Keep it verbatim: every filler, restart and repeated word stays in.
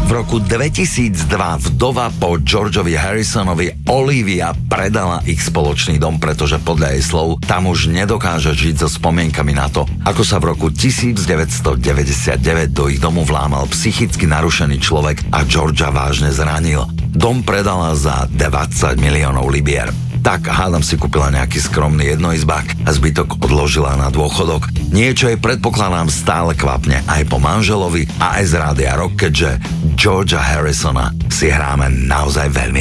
V roku dvetisícdva vdova po Georgeovi Harrisonovi Olivia predala ich spoločný dom, pretože podľa jej slov tam už nedokáže žiť so spomienkami na to, ako sa v roku devätnásťstodeväťdesiatdeväť do ich domu vlámal psychicky narušený človek a Georgia vážne zranil. Dom predala za dvadsať miliónov libier. Tak hádam si kúpila nejaký skromný jednoizbák a zbytok odložila na dôchodok. Niečo jej predpokladám stále kvapne aj po manželovi a aj z Rádia Rock, keďže Georgia Harrisona si hráme naozaj veľmi